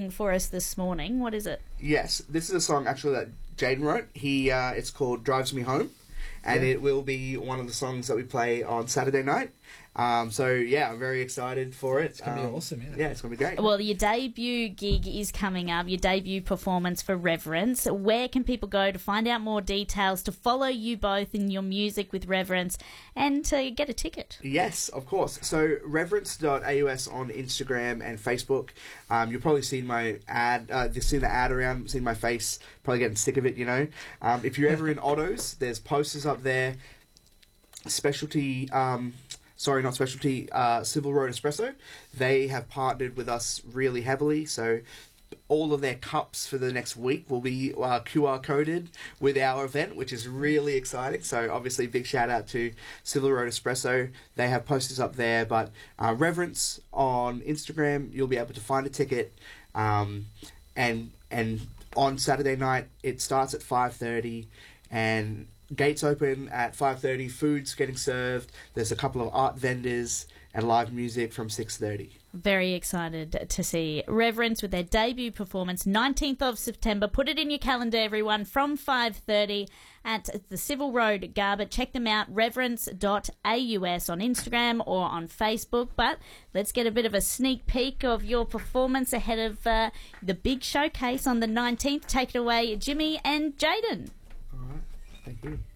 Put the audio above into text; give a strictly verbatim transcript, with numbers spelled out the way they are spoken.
song for us this morning. What is it? Yes, this is a song actually that Jaden wrote. He uh, it's called Drives Me Home, and yeah. it will be one of the songs that we play on Saturday night. Um, so yeah, I'm very excited for it. It's gonna um, be awesome. Yeah, yeah, it's gonna be great. Well, your debut gig is coming up. Your debut performance for Reverence. Where can people go to find out more details, to follow you both in your music with Reverence, and to get a ticket? Yes, of course. So reverence dot A U S on Instagram and Facebook. Um, you'll probably seen my ad. Uh, you've seen the ad around. Seen my face. Probably getting sick of it. You know. Um, if you're ever in Otto's, there's posters up there. Specialty. Um, Sorry, not specialty, uh, Civil Road Espresso. They have partnered with us really heavily, so all of their cups for the next week will be uh, Q R coded with our event, which is really exciting. So obviously, big shout out to Civil Road Espresso. They have posters up there, but uh, Reverence on Instagram, you'll be able to find a ticket. Um, and and on Saturday night, it starts at five thirty, and gates open at five thirty, food's getting served, there's a couple of art vendors and live music from six thirty. Very excited to see Reverence with their debut performance, nineteenth of September. Put it in your calendar, everyone, from five thirty at the Civil Road, Garbutt. Check them out, reverence dot A U S on Instagram or on Facebook. But let's get a bit of a sneak peek of your performance ahead of uh, the big showcase on the nineteenth. Take it away, Jimmy and Jaden. All right. Thank you.